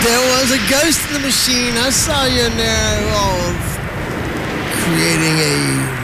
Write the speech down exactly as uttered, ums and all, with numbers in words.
There was a ghost in the machine. I saw you in there, oh, creating a